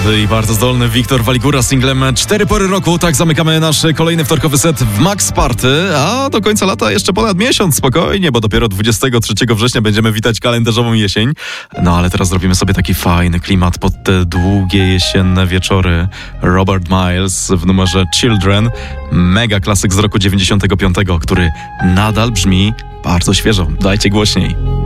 młody i bardzo zdolny Wiktor Waligura z singlem 4 pory roku. Tak zamykamy nasz kolejny wtorkowy set w Max Party, a do końca lata jeszcze ponad miesiąc, spokojnie, bo dopiero 23 września będziemy witać kalendarzową jesień. No ale teraz zrobimy sobie taki fajny klimat pod te długie jesienne wieczory. Robert Miles w numerze Children, mega klasyk z roku 95, który nadal brzmi bardzo świeżo. Dajcie głośniej.